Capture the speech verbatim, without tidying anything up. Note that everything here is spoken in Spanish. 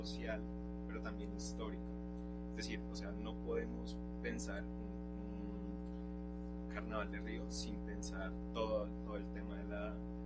social, pero también histórico. Es decir, o sea, no podemos pensar un, un carnaval de Río sin pensar todo, todo el tema de la